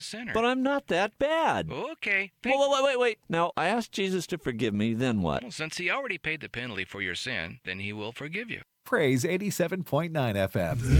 sinner. But I'm not that bad. Okay. Wait. Now, I asked Jesus to forgive me, then what? Well, since he already paid the penalty for your sin, then he will forgive you. Praise 87.9 FM.